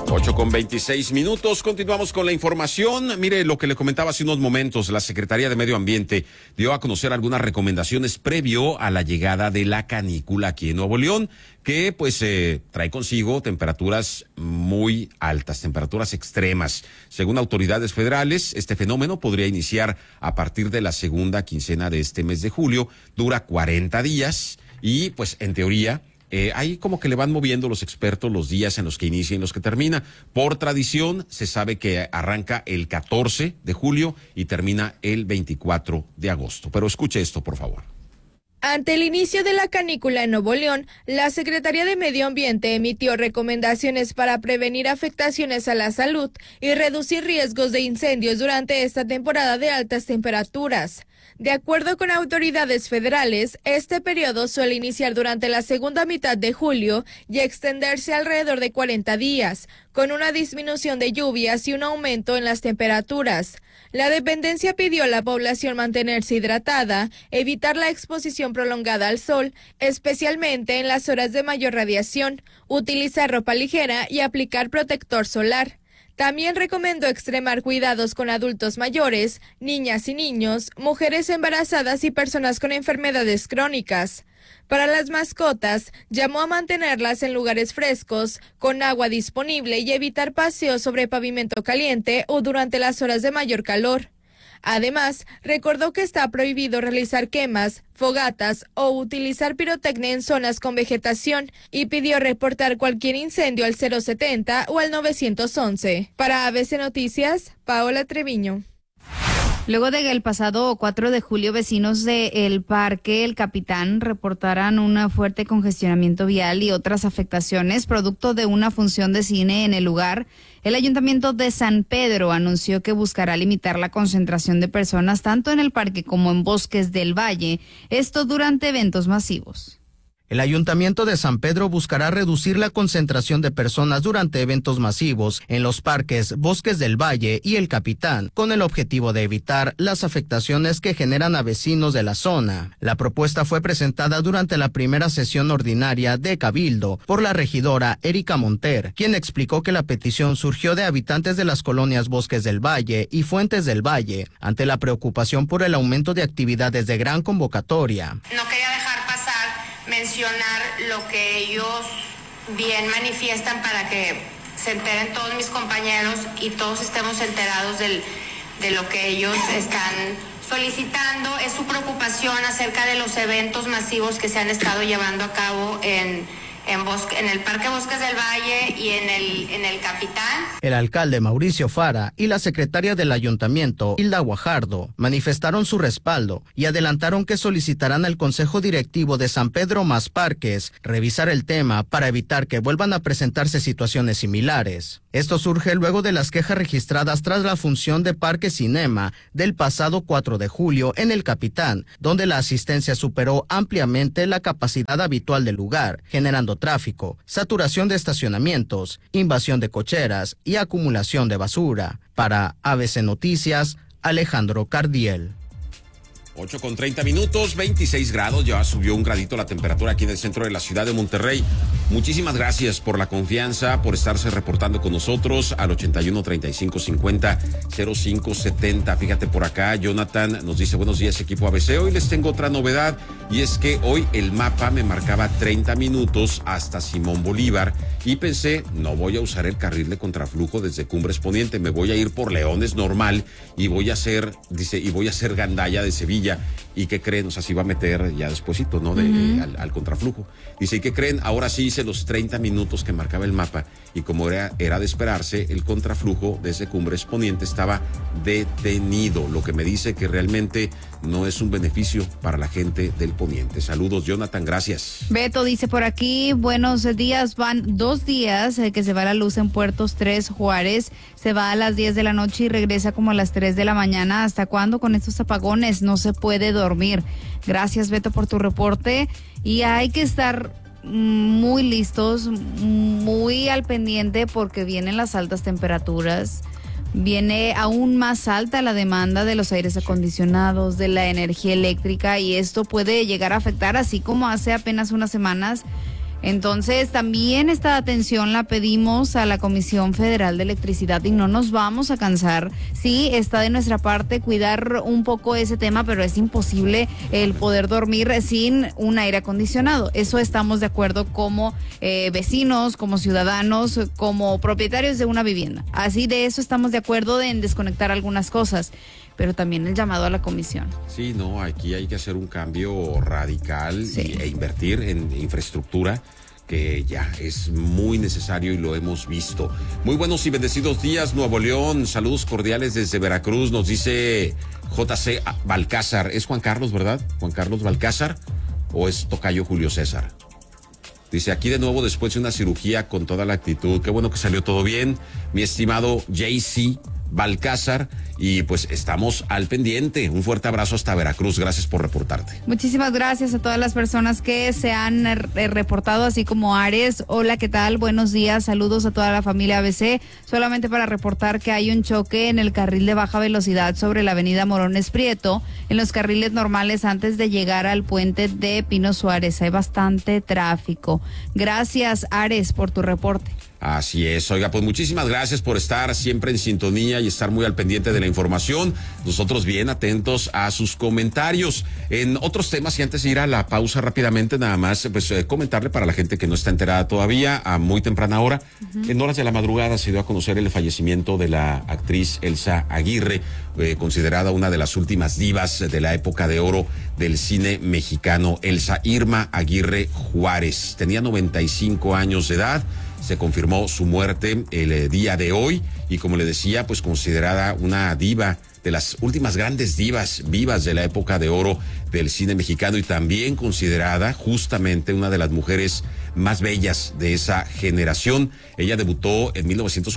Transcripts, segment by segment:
8:26. Continuamos con la información. Mire, lo que le comentaba hace unos momentos, la Secretaría de Medio Ambiente dio a conocer algunas recomendaciones previo a la llegada de la canícula aquí en Nuevo León, que pues trae consigo temperaturas muy altas, temperaturas extremas. Según autoridades federales, este fenómeno podría iniciar a partir de la segunda quincena de este mes de julio, dura 40 días y pues en teoría ahí como que le van moviendo los expertos los días en los que inicia y en los que termina. Por tradición, se sabe que arranca el 14 de julio y termina el 24 de agosto. Pero escuche esto, por favor. Ante el inicio de la canícula en Nuevo León, la Secretaría de Medio Ambiente emitió recomendaciones para prevenir afectaciones a la salud y reducir riesgos de incendios durante esta temporada de altas temperaturas. De acuerdo con autoridades federales, este periodo suele iniciar durante la segunda mitad de julio y extenderse alrededor de 40 días, con una disminución de lluvias y un aumento en las temperaturas. La dependencia pidió a la población mantenerse hidratada, evitar la exposición prolongada al sol, especialmente en las horas de mayor radiación, utilizar ropa ligera y aplicar protector solar. También recomendó extremar cuidados con adultos mayores, niñas y niños, mujeres embarazadas y personas con enfermedades crónicas. Para las mascotas, llamó a mantenerlas en lugares frescos, con agua disponible y evitar paseos sobre pavimento caliente o durante las horas de mayor calor. Además, recordó que está prohibido realizar quemas, fogatas o utilizar pirotecnia en zonas con vegetación y pidió reportar cualquier incendio al 070 o al 911. Para ABC Noticias, Paola Treviño. Luego de que el pasado 4 de julio vecinos del Parque El Capitán reportaran un fuerte congestionamiento vial y otras afectaciones producto de una función de cine en el lugar, el Ayuntamiento de San Pedro anunció que buscará limitar la concentración de personas tanto en el parque como en Bosques del Valle, esto durante eventos masivos. El Ayuntamiento de San Pedro buscará reducir la concentración de personas durante eventos masivos en los parques Bosques del Valle y El Capitán, con el objetivo de evitar las afectaciones que generan a vecinos de la zona. La propuesta fue presentada durante la primera sesión ordinaria de Cabildo por la regidora Erika Monter, quien explicó que la petición surgió de habitantes de las colonias Bosques del Valle y Fuentes del Valle, ante la preocupación por el aumento de actividades de gran convocatoria. No quería dejar pasar mencionar lo que ellos bien manifiestan para que se enteren todos mis compañeros y todos estemos enterados de lo que ellos están solicitando. Es su preocupación acerca de los eventos masivos que se han estado llevando a cabo en el Parque Bosques del Valle y en el Capitán. El alcalde Mauricio Fara y la secretaria del ayuntamiento, Hilda Guajardo, manifestaron su respaldo y adelantaron que solicitarán al Consejo Directivo de San Pedro más Parques revisar el tema para evitar que vuelvan a presentarse situaciones similares. Esto surge luego de las quejas registradas tras la función de Parque Cinema del pasado 4 de julio en el Capitán, donde la asistencia superó ampliamente la capacidad habitual del lugar, generando tráfico, saturación de estacionamientos, invasión de cocheras y acumulación de basura. Para ABC Noticias, Alejandro Cardiel. 8:30, 26 grados, ya subió un gradito la temperatura aquí en el centro de la ciudad de Monterrey. Muchísimas gracias por la confianza, por estarse reportando con nosotros al 81 35 50 05 70. Fíjate por acá, Jonathan nos dice: buenos días, equipo ABC. Hoy les tengo otra novedad, y es que hoy el mapa me marcaba 30 minutos hasta Simón Bolívar y pensé, no voy a usar el carril de contraflujo desde Cumbres Poniente, me voy a ir por Leones normal y voy a hacer Gandaya de Sevilla. ¿Y qué creen? O sea, se iba a meter ya despuesito, ¿no? Al contraflujo. Dice, ¿y qué creen? Ahora sí hice los 30 minutos que marcaba el mapa, y como era de esperarse, el contraflujo desde Cumbres Poniente estaba detenido, lo que me dice que realmente no es un beneficio para la gente del Poniente. Saludos, Jonathan, gracias. Beto dice por aquí: buenos días, van 2 días que se va la luz en Puertos 3 Juárez, se va a las 10 de la noche y regresa como a las 3 de la mañana. ¿Hasta cuándo con estos apagones? No se puede dormir. Gracias, Beto, por tu reporte, y hay que estar muy listos, muy al pendiente, porque vienen las altas temperaturas. Viene aún más alta la demanda de los aires acondicionados, de la energía eléctrica, y esto puede llegar a afectar, así como hace apenas unas semanas Entonces, también esta atención la pedimos a la Comisión Federal de Electricidad y no nos vamos a cansar. Sí, está de nuestra parte cuidar un poco ese tema, pero es imposible el poder dormir sin un aire acondicionado. Eso estamos de acuerdo como vecinos, como ciudadanos, como propietarios de una vivienda. Así de eso estamos de acuerdo en desconectar algunas cosas, pero también el llamado a la comisión. Sí, no, aquí hay que hacer un cambio radical e invertir en infraestructura, que ya es muy necesario y lo hemos visto. Muy buenos y bendecidos días, Nuevo León. Saludos cordiales desde Veracruz, nos dice JC Balcázar. ¿Es Juan Carlos, verdad? ¿Juan Carlos Balcázar o es tocayo Julio César? Dice, aquí de nuevo después de una cirugía con toda la actitud. Qué bueno que salió todo bien, mi estimado JC Balcázar, y pues estamos al pendiente. Un fuerte abrazo hasta Veracruz, gracias por reportarte. Muchísimas gracias a todas las personas que se han reportado, así como Ares. Hola, ¿qué tal? Buenos días, saludos a toda la familia ABC. Solamente para reportar que hay un choque en el carril de baja velocidad sobre la avenida Morones Prieto, en los carriles normales antes de llegar al puente de Pino Suárez. Hay bastante tráfico. Gracias, Ares, por tu reporte. Así es, oiga, pues muchísimas gracias por estar siempre en sintonía y estar muy al pendiente de la información. Nosotros bien atentos a sus comentarios. En otros temas, y antes de ir a la pausa rápidamente, nada más, pues comentarle para la gente que no está enterada todavía, a muy temprana hora, en horas de la madrugada se dio a conocer el fallecimiento de la actriz Elsa Aguirre, considerada una de las últimas divas de la época de oro del cine mexicano. Elsa Irma Aguirre Juárez, tenía 95 años de edad. Se confirmó su muerte el día de hoy y, como le decía, pues considerada una diva, de las últimas grandes divas vivas de la época de oro del cine mexicano, y también considerada justamente una de las mujeres más bellas de esa generación. Ella debutó en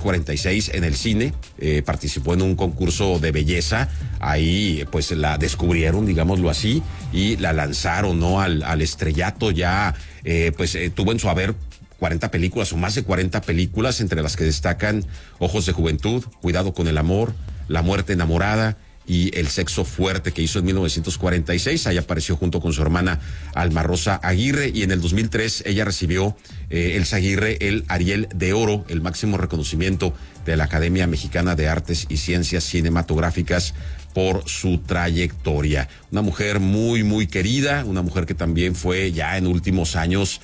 1946 en el cine, participó en un concurso de belleza, ahí pues la descubrieron, digámoslo así, y la lanzaron, ¿no?, al estrellato. Ya tuvo en su haber 40 películas o más de 40 películas, entre las que destacan Ojos de Juventud, Cuidado con el Amor, La Muerte Enamorada y El Sexo Fuerte, que hizo en 1946. Ahí apareció junto con su hermana Alma Rosa Aguirre, y en el 2003 ella recibió, Elsa Aguirre, el Ariel de Oro, el máximo reconocimiento de la Academia Mexicana de Artes y Ciencias Cinematográficas, por su trayectoria. Una mujer muy, muy querida, una mujer que también fue ya en últimos años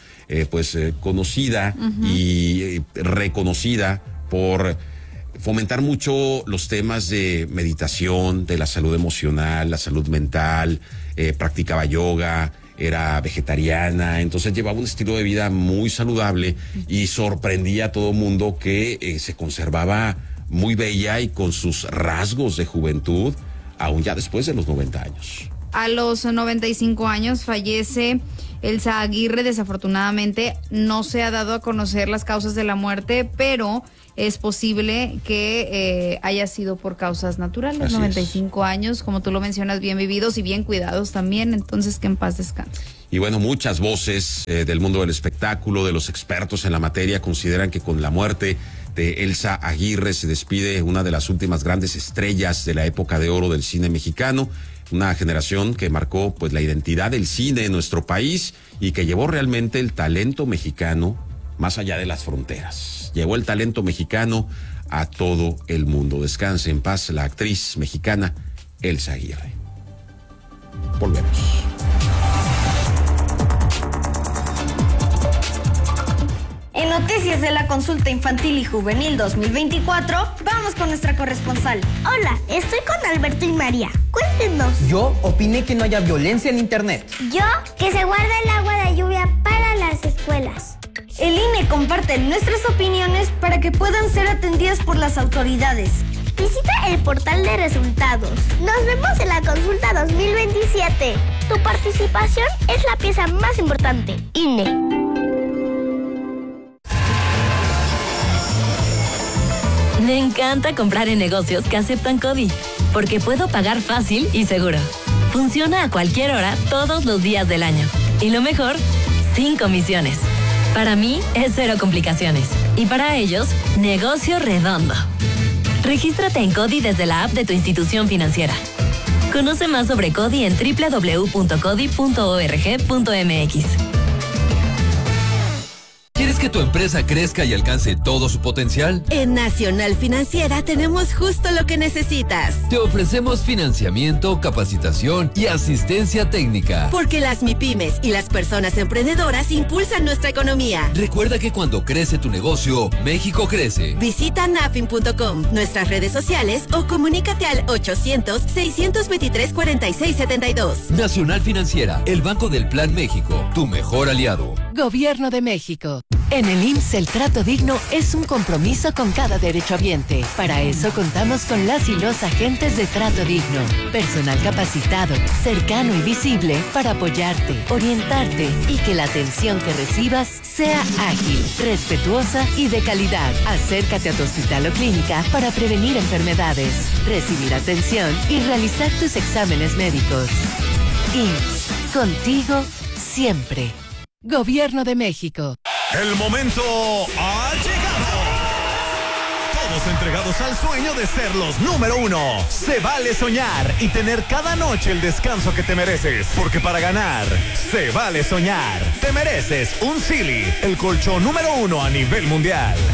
conocida y reconocida por fomentar mucho los temas de meditación, de la salud emocional, la salud mental, practicaba yoga, era vegetariana, entonces llevaba un estilo de vida muy saludable y sorprendía a todo mundo que se conservaba muy bella y con sus rasgos de juventud, aún ya después de los 90 años. A los 95 años fallece Elsa Aguirre. Desafortunadamente no se ha dado a conocer las causas de la muerte, pero es posible que haya sido por causas naturales. Así 95 años, como tú lo mencionas, bien vividos y bien cuidados también, entonces que en paz descanse. Y bueno, muchas voces del mundo del espectáculo, de los expertos en la materia, consideran que con la muerte de Elsa Aguirre se despide una de las últimas grandes estrellas de la época de oro del cine mexicano, una generación que marcó pues la identidad del cine en nuestro país y que llevó realmente el talento mexicano más allá de las fronteras. Llevó el talento mexicano a todo el mundo. Descanse en paz la actriz mexicana Elsa Aguirre. Volvemos. En noticias de la Consulta Infantil y Juvenil 2024, vamos con nuestra corresponsal. Hola, estoy con Alberto y María. Cuéntenos. Yo opiné que no haya violencia en internet. Yo, que se guarda el agua de lluvia para las escuelas. El INE comparte nuestras opiniones para que puedan ser atendidas por las autoridades. Visita el portal de resultados. Nos vemos en la Consulta 2027. Tu participación es la pieza más importante. INE. Me encanta comprar en negocios que aceptan CODI, porque puedo pagar fácil y seguro. Funciona a cualquier hora, todos los días del año. Y lo mejor, sin comisiones. Para mí es cero complicaciones. Y para ellos, negocio redondo. Regístrate en CODI desde la app de tu institución financiera. Conoce más sobre CODI en www.codi.org.mx. que tu empresa crezca y alcance todo su potencial? En Nacional Financiera tenemos justo lo que necesitas. Te ofrecemos financiamiento, capacitación y asistencia técnica. Porque las MIPYMES y las personas emprendedoras impulsan nuestra economía. Recuerda que cuando crece tu negocio, México crece. Visita nafin.com, nuestras redes sociales o comunícate al 800-623-4672. Nacional Financiera, el Banco del Plan México, tu mejor aliado. Gobierno de México. En el IMSS el trato digno es un compromiso con cada derechohabiente. Para eso contamos con las y los agentes de trato digno. Personal capacitado, cercano y visible para apoyarte, orientarte y que la atención que recibas sea ágil, respetuosa y de calidad. Acércate a tu hospital o clínica para prevenir enfermedades, recibir atención y realizar tus exámenes médicos. IMSS, contigo siempre. Gobierno de México. El momento ha llegado. Todos entregados al sueño de ser los número uno. Se vale soñar y tener cada noche el descanso que te mereces. Porque para ganar, se vale soñar. Te mereces un Sealy, el colchón número uno a nivel mundial.